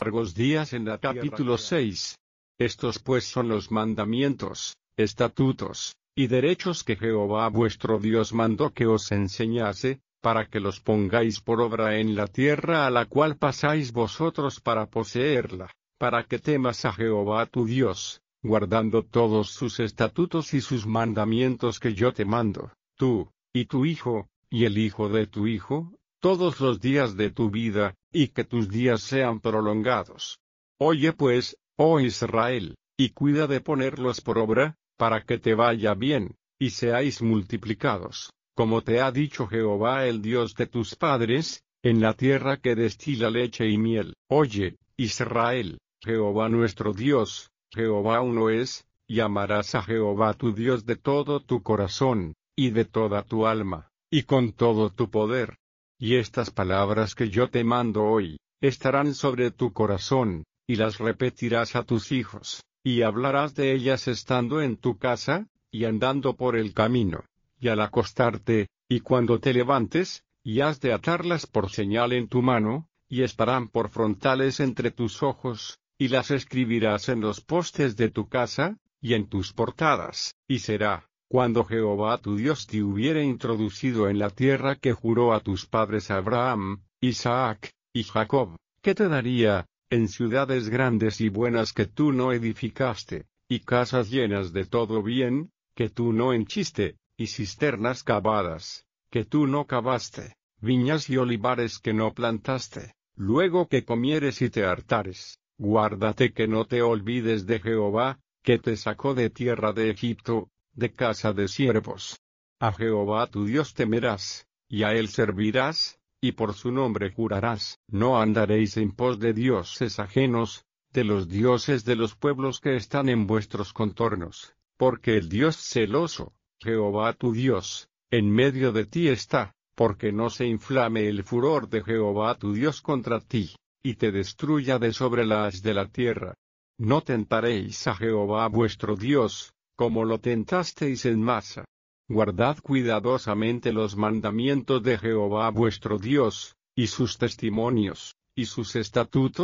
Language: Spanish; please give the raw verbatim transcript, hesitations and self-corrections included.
largos días en la tierra. Capítulo seis. Estos pues son los mandamientos, estatutos, y derechos que Jehová vuestro Dios mandó que os enseñase, para que los pongáis por obra en la tierra a la cual pasáis vosotros para poseerla, para que temas a Jehová tu Dios, guardando todos sus estatutos y sus mandamientos que yo te mando, tú, y tu hijo, y el hijo de tu hijo, todos los días de tu vida, y que tus días sean prolongados. Oye pues, oh Israel, y cuida de ponerlos por obra, para que te vaya bien, y seáis multiplicados, como te ha dicho Jehová el Dios de tus padres, en la tierra que destila leche y miel. Oye, Israel, Jehová nuestro Dios, Jehová uno es, y amarás a Jehová tu Dios de todo tu corazón, y de toda tu alma, y con todo tu poder. Y estas palabras que yo te mando hoy, estarán sobre tu corazón, y las repetirás a tus hijos, y hablarás de ellas estando en tu casa, y andando por el camino, y al acostarte, y cuando te levantes, y has de atarlas por señal en tu mano, y estarán por frontales entre tus ojos, y las escribirás en los postes de tu casa, y en tus portadas, y será, cuando Jehová tu Dios te hubiere introducido en la tierra que juró a tus padres Abraham, Isaac, y Jacob, que te daría, en ciudades grandes y buenas que tú no edificaste, y casas llenas de todo bien, que tú no henchiste, y cisternas cavadas, que tú no cavaste, viñas y olivares que no plantaste. Luego que comieres y te hartares, guárdate que no te olvides de Jehová, que te sacó de tierra de Egipto, de casa de siervos. A Jehová tu Dios temerás, y a él servirás, y por su nombre jurarás. No andaréis en pos de dioses ajenos, de los dioses de los pueblos que están en vuestros contornos, porque el Dios celoso, Jehová tu Dios, en medio de ti está, porque no se inflame el furor de Jehová tu Dios contra ti, y te destruya de sobre la haz de la tierra. No tentaréis a Jehová vuestro Dios, como lo tentasteis en Masa. Guardad cuidadosamente los mandamientos de Jehová vuestro Dios, y sus testimonios, y sus estatutos,